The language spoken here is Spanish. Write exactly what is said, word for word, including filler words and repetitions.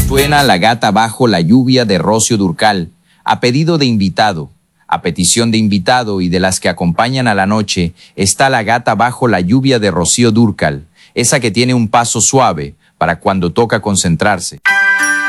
Suena La Gata Bajo la Lluvia de Rocío Dúrcal, a pedido de invitado. A petición de invitado y de las que acompañan a la noche, está La Gata Bajo la Lluvia de Rocío Dúrcal, esa que tiene un paso suave para cuando toca concentrarse.